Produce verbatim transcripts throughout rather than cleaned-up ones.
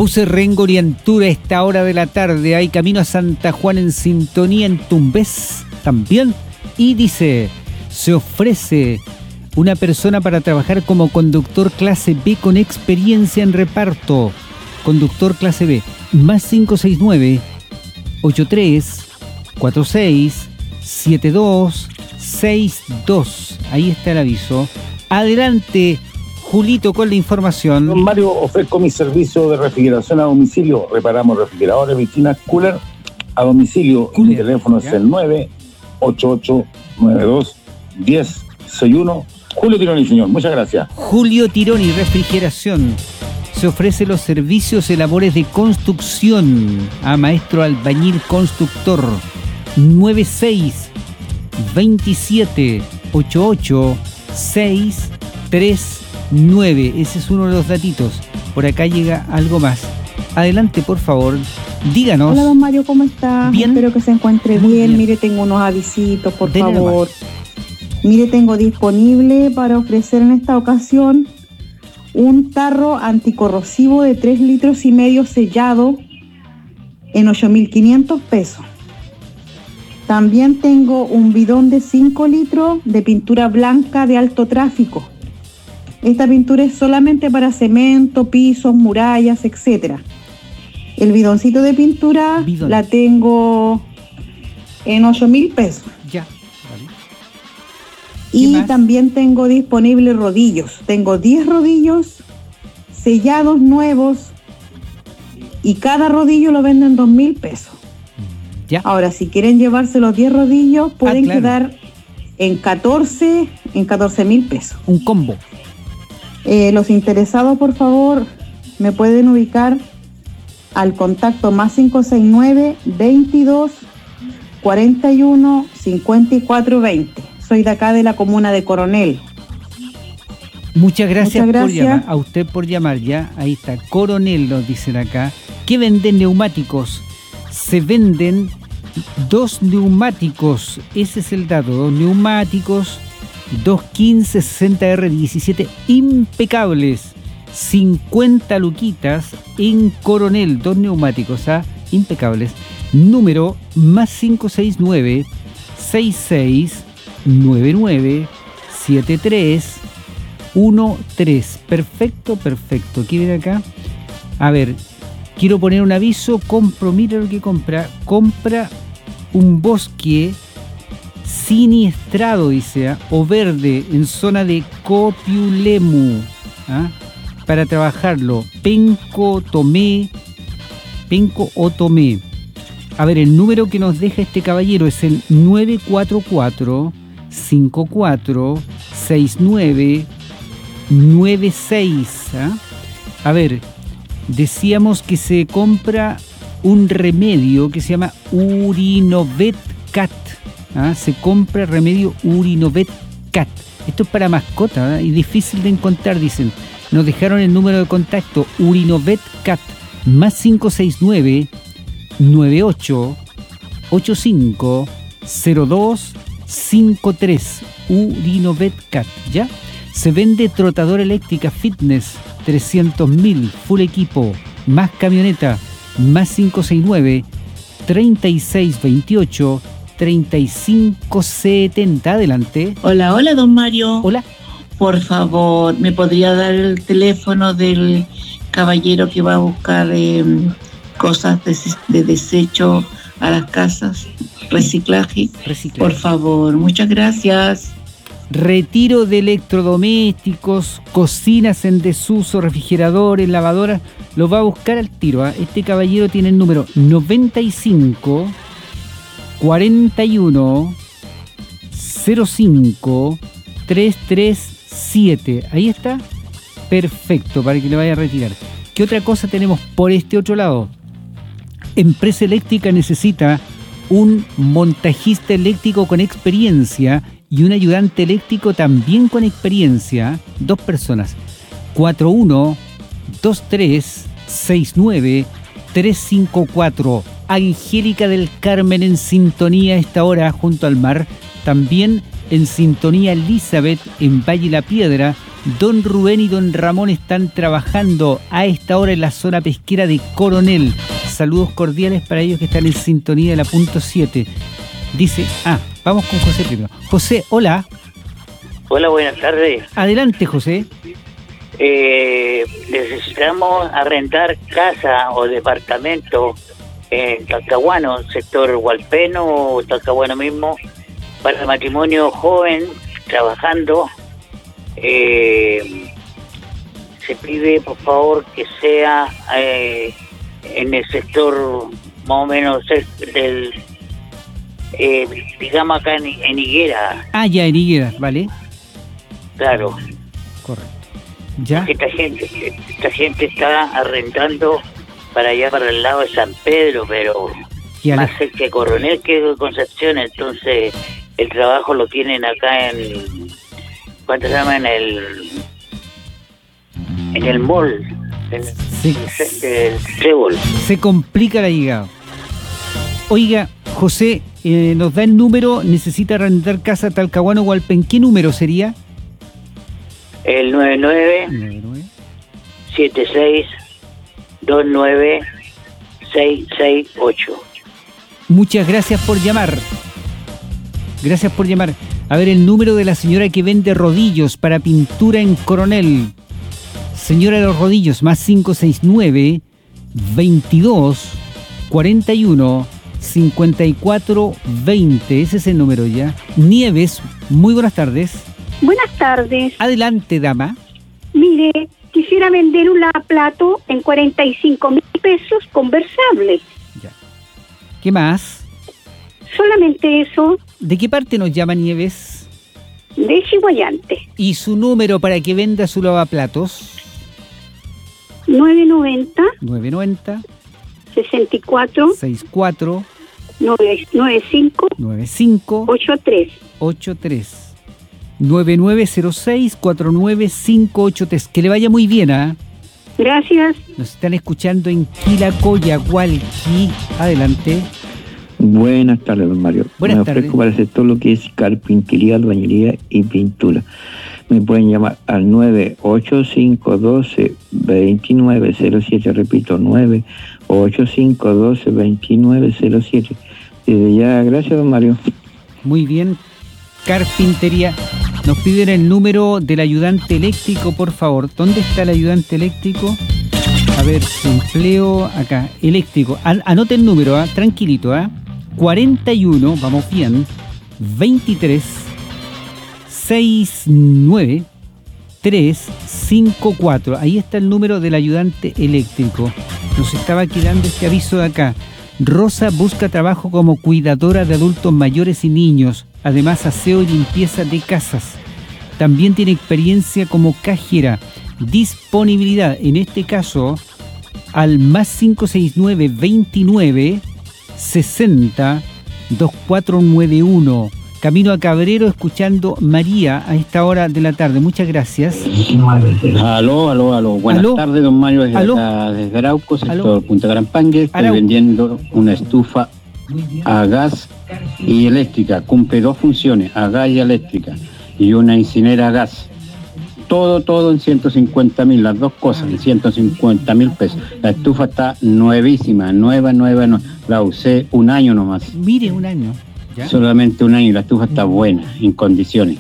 Buses Rengo Orientura a esta hora de la tarde. Hay camino a Santa Juana en sintonía en Tumbes también. Y dice, se ofrece una persona para trabajar como conductor clase B con experiencia en reparto. Conductor clase B. Más cinco seis nueve, ocho tres, cuatro seis, siete dos, seis dos. Ahí está el aviso. Adelante, Julito, con la información. Don Mario, ofrezco mi servicio de refrigeración a domicilio. Reparamos refrigeradores, vitrinas, cooler a domicilio. Cooler. Mi teléfono ¿Ya? es el nueve ocho ocho nueve dos uno cero seis uno. Julio Tironi, señor. Muchas gracias. Julio Tironi, refrigeración. Se ofrece los servicios de labores de construcción a maestro albañil constructor. nueve seis veintisiete ochenta y ocho seis tres nueve. Ese es uno de los datitos. Por acá llega algo más. Adelante, por favor. Díganos. Hola, don Mario, ¿cómo está? Bien. Espero que se encuentre bien. bien. Mire, tengo unos avisitos, por Dele favor. Nomás. Mire, tengo disponible para ofrecer en esta ocasión un tarro anticorrosivo de tres litros y medio sellado en ocho mil quinientos pesos. También tengo un bidón de cinco litros de pintura blanca de alto tráfico. Esta pintura es solamente para cemento, pisos, murallas, etcétera. El bidoncito de pintura Bidón. La tengo en ocho mil pesos. Ya. Vale. Y más? También tengo disponibles rodillos. Tengo diez rodillos sellados nuevos y cada rodillo lo vendo en dos mil pesos. Ya. Ahora, si quieren llevarse los diez rodillos, pueden ah, claro. quedar en catorce, en catorce mil pesos. Un combo. Eh, los interesados, por favor, me pueden ubicar al contacto más cinco seis nueve, veintidós, cuarenta y uno, cincuenta y cuatro, veinte. Soy de acá de la comuna de Coronel. Muchas gracias, Muchas gracias. por llamar. A usted por llamar, ya. Ahí está, Coronel nos dicen acá. ¿Qué venden neumáticos? Se venden dos neumáticos, ese es el dato, dos neumáticos, dos quince sesenta R diecisiete impecables, cincuenta luquitas en Coronel, dos neumáticos, ¿ah? Impecables. Número más cinco seis nueve, seis seis nueve nueve, siete tres uno tres. Perfecto, perfecto. ¿Qué viene acá? A ver, quiero poner un aviso. Compro, mira lo que compra. Compra un bosque siniestrado, dice, ¿eh? o verde, en zona de Copiulemu, ¿eh? para trabajarlo. Penco Tomé, Penco o Tomé. A ver, el número que nos deja este caballero es el nueve cuatro cuatro, cinco cuatro, seis nueve, nueve seis. ¿eh? A ver, decíamos que se compra un remedio que se llama Urinovet Cat. ¿ah? Se compra remedio Urinovet Cat. Esto es para mascota, ¿eh? y difícil de encontrar, dicen. Nos dejaron el número de contacto Urinovet Cat más cinco seis nueve, nueve ocho, ocho cinco, cero dos cinco tres. Urinovet Cat, ¿ya? Se vende trotadora eléctrica fitness trescientos mil, full equipo, más camioneta, más cinco seis nueve, treinta y seis veintiocho, treinta y cinco setenta. Adelante. Hola, hola, don Mario. Hola. Por favor, ¿me podría dar el teléfono del caballero que va a buscar eh, cosas de, de desecho a las casas? Reciclaje. Reciclaje. Por favor, muchas gracias. Retiro de electrodomésticos, cocinas en desuso, refrigeradores, lavadoras, lo va a buscar al tiro. ¿eh? Este caballero tiene el número noventa y cinco, cuarenta y uno, cero cinco, trescientos treinta y siete. Ahí está. Perfecto, para que le vaya a retirar. ¿Qué otra cosa tenemos por este otro lado? Empresa Eléctrica necesita un montajista eléctrico con experiencia y un ayudante eléctrico también con experiencia. Dos personas. cuatro uno dos tres seis nueve tres cinco cuatro. Angélica del Carmen en sintonía a esta hora junto al mar. También en sintonía Elizabeth en Valle La Piedra Don Rubén y don Ramón están trabajando a esta hora en la zona pesquera de Coronel. Saludos cordiales para ellos que están en sintonía de la punto siete. Dice, ah, vamos con José primero. José, hola. Hola, buenas tardes. Adelante, José. Eh, necesitamos arrendar casa o departamento en Talcahuano, sector Hualpeno o Talcahuano mismo, para matrimonio joven, trabajando. Eh, se pide, por favor, que sea eh, en el sector más o menos del, eh, digamos acá en, en Higuera. Ah, ya, en Higuera, vale. Claro. Correcto. ¿Ya? Esta gente, esta gente está arrendando para allá, para el lado de San Pedro, pero más cerca que Coronel que de Concepción, entonces el trabajo lo tienen acá en, ¿cuánto se llama? En el, en el mall, en sí. el, el Trébol. Se complica la llegada. Oiga, José, eh, nos da el número, necesita arrendar casa Talcahuano Hualpén. ¿Qué número sería? El nueve nueve siete seis dos nueve seis seis ocho. Muchas gracias por llamar. Gracias por llamar. A ver, el número de la señora que vende rodillos para pintura en Coronel. Señora de los rodillos, más cinco seis nueve, veintidós, cuarenta y uno, cincuenta y cuatro, veinte. Ese es el número ya. Nieves, muy buenas tardes. Buenas tardes. Adelante, dama. Mire, quisiera vender un lavaplato en cuarenta y cinco mil pesos conversable. Ya. ¿Qué más? Solamente eso. ¿De qué parte nos llama Nieves? De Chiguayante. ¿Y su número para que venda su lavaplatos? nueve noventa. nueve noventa. sesenta y cuatro. sesenta y cuatro. noventa y cinco. noventa y cinco. ochenta y tres. ochenta y tres. nueve nueve cero seis, cuatro nueve cinco ocho tres. Que le vaya muy bien, ¿ah? ¿eh? Gracias. Nos están escuchando en Quilacoyahualqui. Adelante. Buenas tardes, don Mario. Buenas Me tardes. ofrezco para hacer todo lo que es carpintería, albañilería y pintura. Me pueden llamar al nueve ocho cinco uno dos, dos nueve cero siete. Repito, nueve ocho cinco uno dos, dos nueve cero siete. Desde ya, gracias, don Mario. Muy bien. Carpintería. Nos piden el número del ayudante eléctrico, por favor. ¿Dónde está el ayudante eléctrico? A ver, empleo acá. Eléctrico. An- anote el número, ¿ah? Tranquilito, ¿ah? cuarenta y uno, vamos bien. veintitrés, sesenta y nueve, trescientos cincuenta y cuatro. Ahí está el número del ayudante eléctrico. Nos estaba quedando este aviso de acá. Rosa busca trabajo como cuidadora de adultos mayores y niños, además aseo y limpieza de casas. También tiene experiencia como cajera. Disponibilidad, en este caso, al más cinco seis nueve, veintinueve, sesenta, veinticuatro noventa y uno. Camino a Cabrero, escuchando María a esta hora de la tarde. Muchas gracias. Aló, aló, aló. Buenas ¿Aló? tardes, don Mario, desde, ¿Aló? acá, desde Arauco, sector ¿Aló? Punta Grampangue. Estoy Arau. vendiendo una estufa a gas y eléctrica. Cumple dos funciones, a gas y eléctrica. Y una incinera a gas. Todo, todo en ciento cincuenta mil, las dos cosas en ciento cincuenta mil pesos. La estufa está nuevísima, nueva, nueva, nueva. La usé un año nomás. Mire, un año. ¿Ya? Solamente un año y la estufa está buena, en condiciones.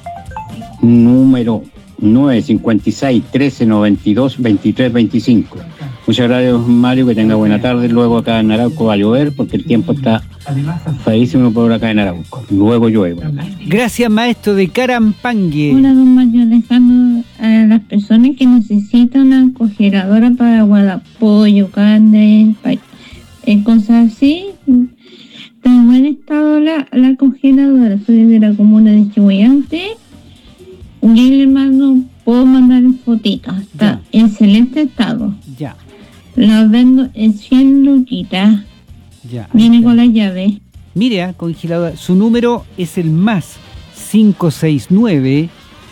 Número nueve cinco seis, trece noventa y dos, veintitrés veinticinco. Muchas gracias, Mario, que tenga buena tarde. Luego acá en Arauco va a llover porque el tiempo está feísimo por acá en Arauco. Luego llueve. Gracias, maestro de Carampangue. Hola, don Mario, dejando a las personas que necesitan una congeladora para guardar pollo, carne, pa- eh, cosas así. Está en buen estado la, la congeladora. Soy de la comuna de Chiguayante. Y le mando, puedo mandar fotitos. Está en excelente estado. Ya, La vendo en cien luquitas. ya. Viene con la llave. Mire, ah, congeladora. Su número es el más cinco seis nueve,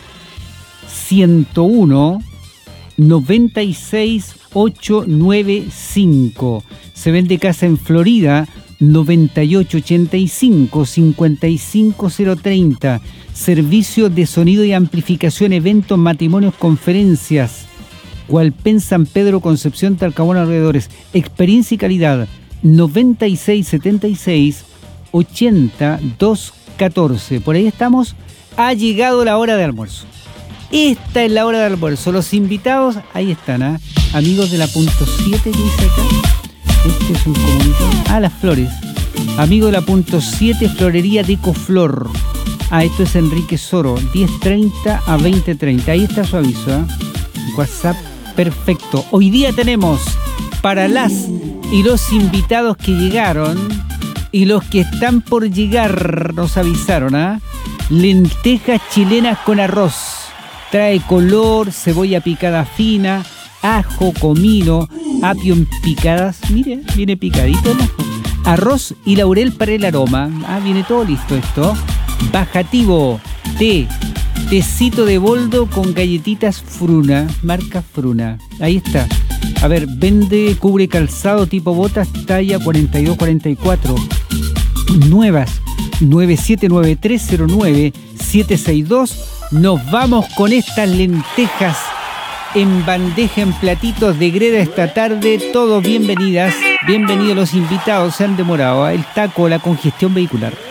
ciento uno, noventa y seis, ochocientos noventa y cinco. Se vende casa en Florida, noventa y ocho ochenta y cinco cincuenta y cinco cero treinta. Servicio de sonido y amplificación, eventos, matrimonios, conferencias. Hualpén, San Pedro, Concepción, Talcahuano, alrededores. Experiencia y calidad. noventa y seis setenta y seis ochenta doscientos catorce. Por ahí estamos. Ha llegado la hora de almuerzo. Esta es la hora de almuerzo. Los invitados, ahí están, ¿eh? Amigos de la punto siete, que dice acá. Este es un comunicado. Ah, las flores. Amigo de la punto siete, florería de Ecoflor. Ah, esto es Enrique Soro, diez treinta a veinte treinta. Ahí está su aviso, ¿eh? WhatsApp, perfecto. Hoy día tenemos para las y los invitados que llegaron y los que están por llegar, nos avisaron, ¿ah? ¿eh? Lentejas chilenas con arroz. Trae color, cebolla picada fina, ajo, comino, apio en picadas. Mire, viene picadito, ¿no? Arroz y laurel para el aroma. Ah, viene todo listo esto. Bajativo, té, tecito de boldo con galletitas Fruna, marca Fruna. Ahí está. A ver, vende, cubre calzado tipo botas, talla cuarenta y dos cuarenta y cuatro. Nuevas, nueve siete nueve tres cero nueve siete seis dos. Nos vamos con estas lentejas en bandeja, en platitos de greda esta tarde. Todos bienvenidas, bienvenidos los invitados, se han demorado, ¿eh? El taco, la congestión vehicular.